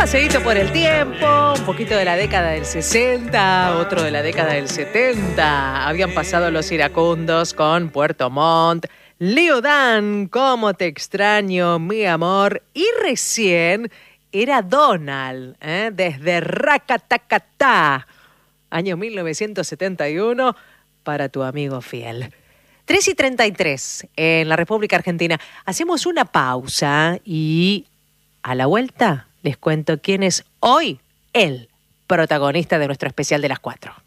paseíto por el tiempo, un poquito de la década del 60, otro de la década del 70. Habían pasado los iracundos con Puerto Montt, Leo Dan, Cómo te extraño, mi amor. Y recién era Donald, desde Racatacatá, año 1971, para tu amigo fiel. 3:33 en la República Argentina. Hacemos una pausa y a la vuelta les cuento quién es hoy el protagonista de nuestro especial de las 4.